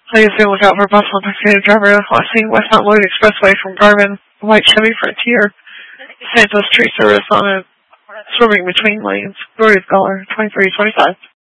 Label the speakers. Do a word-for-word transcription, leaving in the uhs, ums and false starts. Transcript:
Speaker 1: Please be look out for bus on Pasadena driver crossing West Mount Lloyd Expressway from Garvin, white Chevy Frontier. Santos tree service on a swerving between lanes. Gloria Scholar, twenty-three twenty-five.